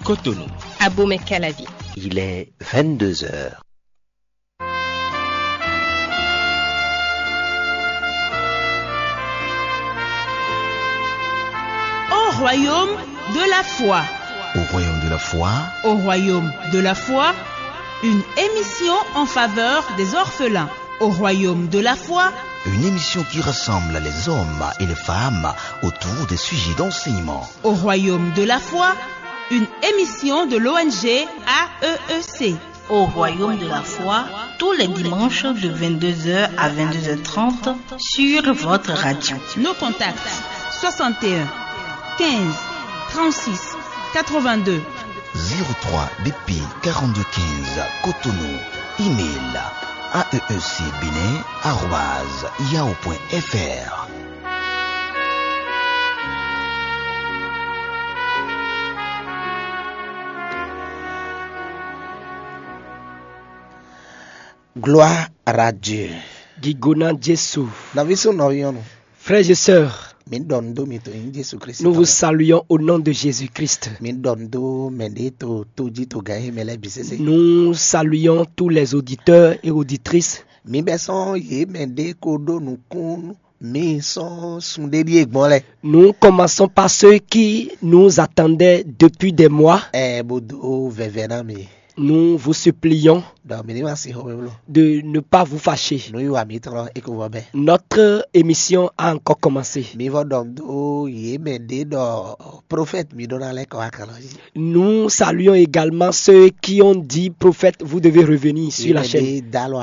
Cotonou. Abomey-Calavi. Il est 22 heures. Au royaume de la foi. Au royaume de la foi. Au royaume de la foi, une émission en faveur des orphelins. Au royaume de la foi, une émission qui rassemble les hommes et les femmes autour des sujets d'enseignement. Au royaume de la foi, une émission de l'ONG AEEC. Au royaume de la foi, tous les dimanches de 22h à 22h30 sur votre radio. Nos contacts 61 15 36 82 03 BP 4215 Cotonou. Email aeecbenin@yahoo.fr. Gloire à Dieu. Gigona Jésus. Frères et sœurs, nous vous saluons au nom de Jésus-Christ. Nous saluons tous les auditeurs et auditrices. Nous commençons par ceux qui nous attendaient depuis des mois. Nous vous supplions de ne pas vous fâcher. Notre émission a encore commencé. Nous saluons également ceux qui ont dit, prophète, vous devez revenir sur la chaîne.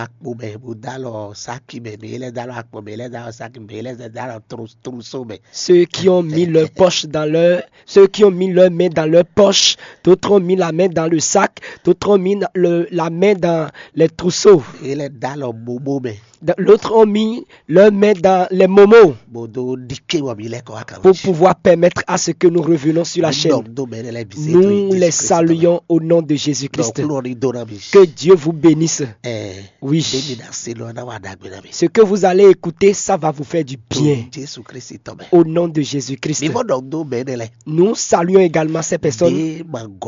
Ceux qui ont mis leur poche dans leur, ceux qui ont mis leur main dans leur poche, d'autres ont mis la main dans le sac, d'autres ont mis la main dans les trousseaux. L'autre ont mis leur main dans les momos pour pouvoir permettre à ce que nous revenons sur la chaîne. Nous les saluons au nom de Jésus-Christ. Que Dieu vous bénisse. Oui. Ce que vous allez écouter, ça va vous faire du bien. Au nom de Jésus-Christ. Nous saluons également ces personnes.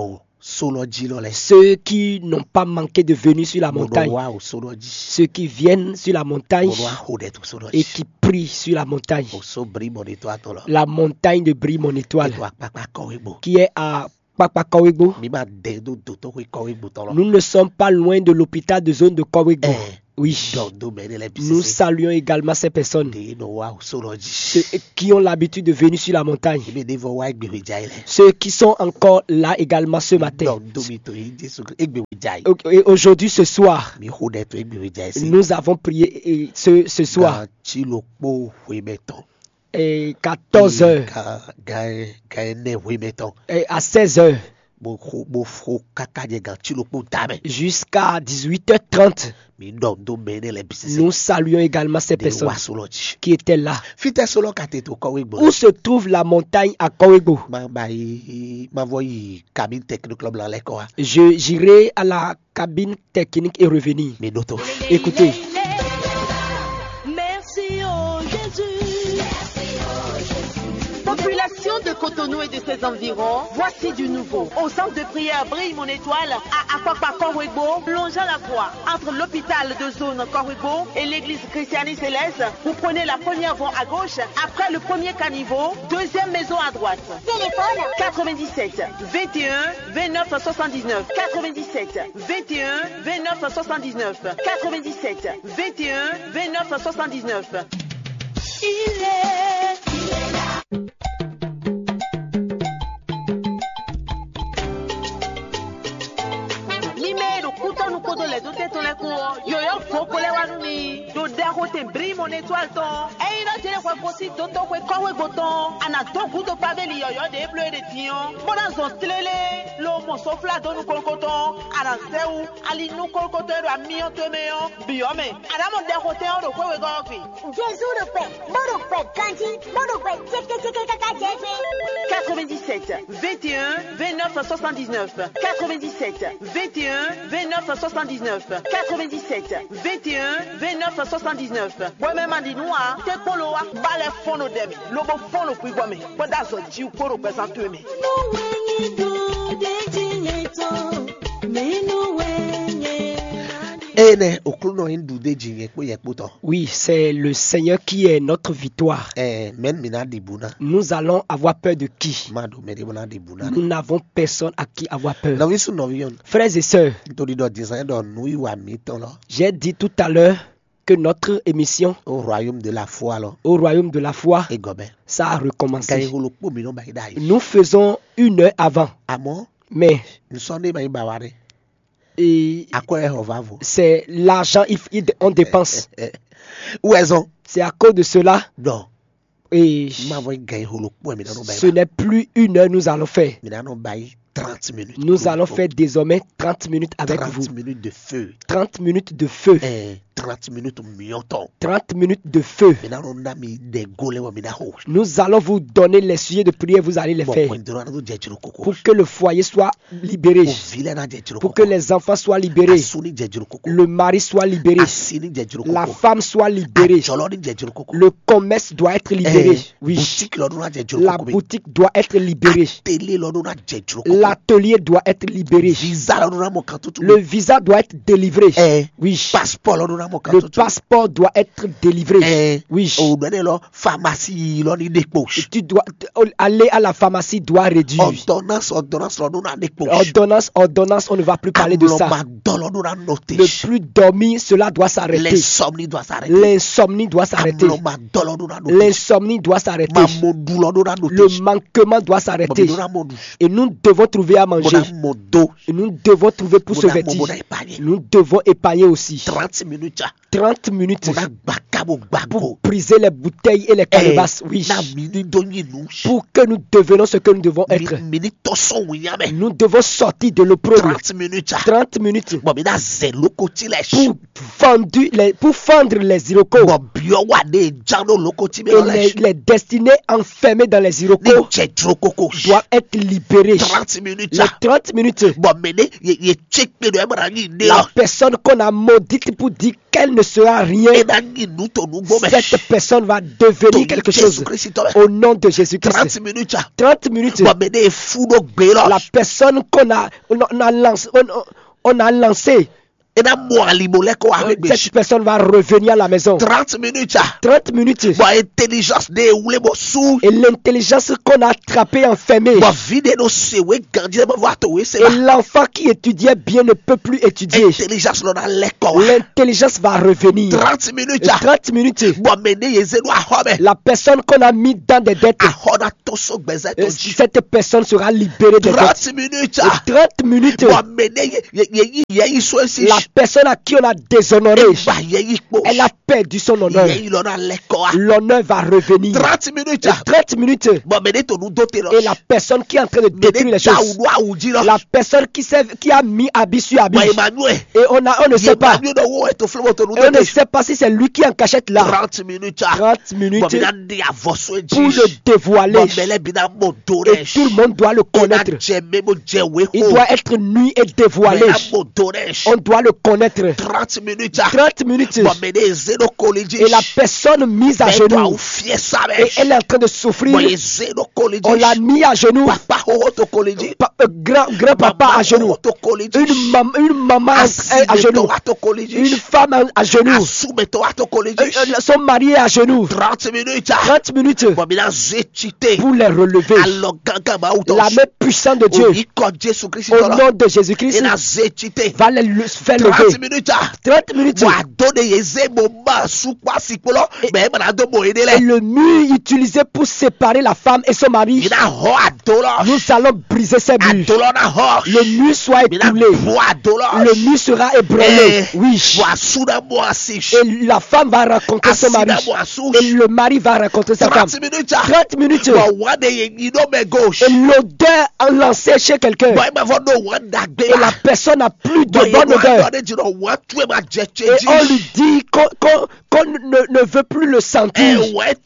Ceux qui n'ont pas manqué de venir sur la montagne, ceux qui viennent sur la montagne et qui prient sur la montagne, la montagne de Brille mon étoile, qui est à Kpakpa-Kowegbo. Nous ne sommes pas loin de l'hôpital de zone de Kowegbo. Oui, nous saluons également ces personnes ceux qui ont l'habitude de venir sur la montagne, ceux qui sont encore là également ce matin. Et aujourd'hui, ce soir, nous avons prié ce soir. Et 14 heures et à 16 heures jusqu'à 18h30. Nous saluons également ces personnes qui étaient là. Où se trouve la montagne à Kowegbo? J'irai à la cabine technique et revenir. Écoutez. Merci oh Jésus. Population de Cotonou et de ses environs, voici du nouveau. Au centre de prière Brille mon étoile à Kpakpa-Kowegbo, longeant la voie entre l'hôpital de zone Kowegbo et l'église Christiani Céleste, vous prenez la première voie à gauche, après le premier caniveau, deuxième maison à droite. Téléphone 97 21 29 79 97 21 29 79 97 21 29 79. Il est là. Yoyo fokole wanuni do dero te Brille mon étoile ton e ina jere kwa posi toto kwe kowe boton ana to gudo paveli yoyo de bleu de tion bona zon tlele lo mo sofla do nu kolkoton ana seu ali nu kolkoton a mion te meon biome ana mo dero te o do kwe gofi Jésus le fait mono fait kanji mono fait teke kaka jefe 97 21 29 79 97 21 29 79 97 21 29 79. Moi même andi noa te polo wa bale fono demi lobo fono puis moi me poda zo ji poro présenter me. Oui, c'est le Seigneur qui est notre victoire. Nous allons avoir peur de qui? Nous n'avons personne à qui avoir peur. Frères et sœurs, j'ai dit tout à l'heure que notre émission au royaume de la foi, ça a recommencé. Nous faisons 1 heure avant. Mais c'est l'argent on dépense. C'est à cause de cela. Et ce n'est plus 1 heure nous allons faire. 30 minutes. Nous allons faire désormais 30 minutes avec vous. 30 minutes de feu. 30 minutes de feu. 30 minutes au 30 minutes de feu. Nous allons vous donner les sujets de prière, vous allez les faire. Pour que le foyer soit libéré. Pour que les enfants soient libérés. Le mari soit libéré. La femme soit libérée. Le commerce doit être libéré. Oui. La boutique doit être libérée. L'atelier doit être libéré. Le visa doit être délivré. Oui. Le passeport doit être délivré. Oui. Tu dois aller à la pharmacie, doit réduire. Ordonnance, on ne va plus parler de ça. Ne plus dormir, cela doit s'arrêter. L'insomnie doit s'arrêter. L'insomnie doit s'arrêter. Le manquement doit s'arrêter. Et nous devons trouver à manger. Et nous devons trouver pour se vêtir. Nous devons épargner aussi. 30 minutes pour briser les bouteilles et les calebasses. Oui. Pour que nous devenions ce que nous devons être. Nous devons sortir de l'opprobre. 30 minutes. Pour fendre les irocos. Et les destinés enfermés dans les irocos doivent être libérés. 30 minutes. Les 30 minutes. La personne qu'on a maudite pour dire qu'elle ne sera rien, cette personne va devenir quelque chose au nom de Jésus-Christ. 30 minutes. La personne on a lancé, cette personne va revenir à la maison. 30 minutes. Et l'intelligence qu'on a attrapée, enfermée. Et l'enfant qui étudiait bien ne peut plus étudier. L'intelligence va revenir. 30 minutes. La personne qu'on a mis dans des dettes, cette personne sera libérée des dettes. 30 minutes. La personne à qui on a déshonoré, elle a perdu son honneur. L'honneur va revenir. 30 minutes. Et la personne qui est en train de détruire les choses, la personne qui a mis habit sur habit, et on ne sait pas. Et on ne sait pas si c'est lui qui est en cachette là. 30 minutes pour le dévoiler. Et tout le monde doit le connaître. Il doit être nu et dévoilé. On doit le connaître. 30 minutes. Et la personne mise à genoux, et elle est en train de souffrir. On l'a mis à genoux. Grand-papa à genoux. Une maman à genoux. Une femme à genoux. Son mari est à genoux. 30 minutes. Pour les relever. La main puissante de Dieu, au nom de Jésus-Christ, va les faire lever. 30 minutes. Et le mur utilisé pour séparer la femme et son mari, nous allons briser ces murs. Le mur soit écoulé. Le mur sera ébranlé. Oui. Et la femme va rencontrer son mari. Et le mari va rencontrer sa femme. 30 minutes. Et l'odeur a lancé chez quelqu'un. Et la personne n'a plus de bonne odeur. Et on lui dit qu'on ne veut plus le sentir.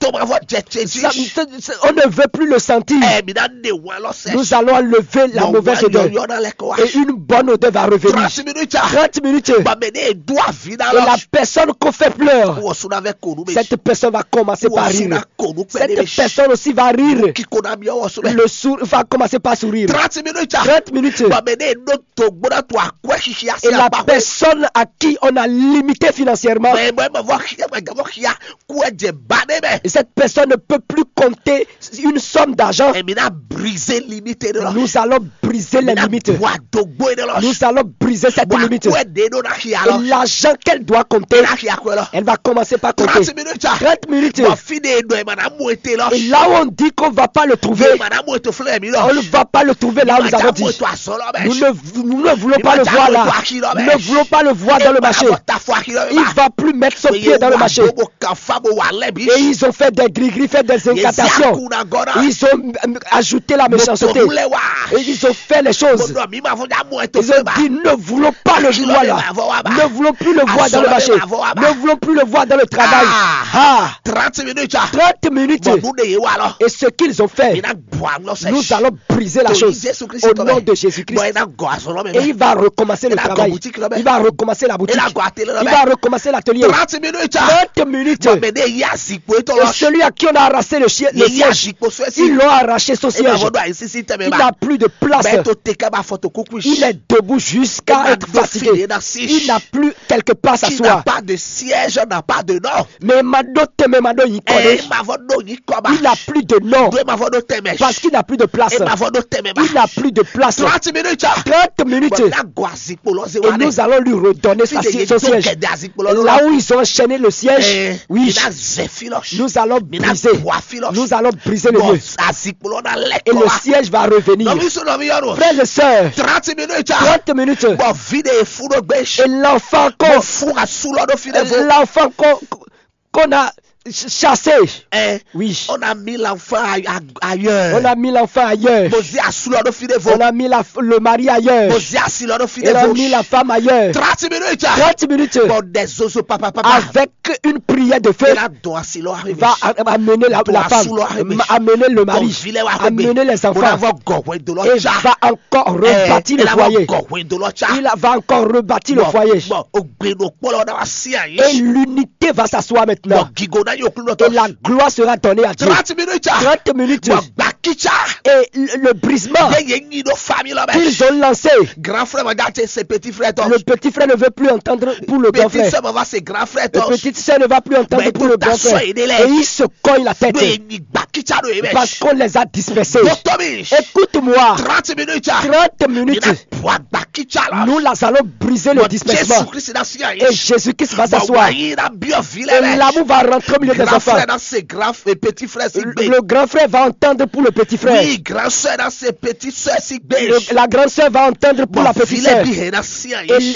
On ne veut plus le sentir. Nous allons enlever la mauvaise odeur. Et une bonne odeur va revenir. 30 minutes. Et la personne qu'on fait pleurer, cette personne va commencer par rire. Cette personne aussi va rire. Le sourire va commencer par sourire. 30 minutes. Et la personnes à qui on a limité financièrement. Et cette personne ne peut plus compter une somme d'argent. Nous allons briser les limites. Nous allons briser cette limite. Et l'argent qu'elle doit compter, elle va commencer par compter. 30 minutes. Et là où on dit qu'on ne va pas le trouver, on ne va pas le trouver là où nous avons dit. Nous ne voulons pas le voir là. Nous ne voulons pas le voir dans le marché. Il ne va plus mettre son pied dans le marché. Et ils ont fait des gris-gris, fait des incantations. Ils ont ajouté la méchanceté. Et ils ont fait les choses. Ils ont dit, ne voulons pas le voir là. Ne voulons plus le voir dans le marché. Ne voulons plus le voir dans le travail. 30 minutes. Et ce qu'ils ont fait, nous allons briser la chose au nom de Jésus-Christ. Et il va recommencer le travail. Il va recommencer la boutique. Il va recommencer l'atelier. 30 minutes. Et celui à qui on a arraché le siège, ils l'ont arraché son siège. Il n'a plus de place. Il est debout jusqu'à être fatigué. Il n'a plus quelque part à s'asseoir. Il n'a pas de siège, n'a pas de nom. Mais il n'a plus de nom. Parce qu'il n'a plus de place. Il n'a plus de place. 30 minutes. Et nous allons lui redonner son siège. Là où ils ont enchaîné le siège, oui, nous allons briser. Nous allons briser le lieu. Et le siège va revenir. Frères et sœurs, 30 minutes. Et l'enfant qu'on a chassé. Oui. On a mis l'enfant ailleurs. On a mis l'enfant ailleurs. On a mis le mari ailleurs. Et on a mis la femme ailleurs. 30 minutes. Avec une prière de feu, va amener la femme, amener le mari, amener les enfants. Et va encore rebâtir le foyer. Il va encore rebâtir le foyer. Et l'unité va s'asseoir maintenant. Et la gloire sera donnée à Dieu. 30 minutes. Et le brisement qu'ils ont lancé, le petit frère ne veut plus entendre pour le grand frère. Le petit frère ne va plus entendre pour le grand frère. Et il se cogne la tête parce qu'on les a dispersés. Écoute-moi, 30 minutes. Nous allons briser le dispersement. Et Jésus-Christ va s'asseoir. Et l'amour va rentrer au milieu des enfants. Le grand frère va entendre pour le petit frère. Oui, grand soeur dans ses petites soeurs. La grande soeur va entendre pour la petite soeur.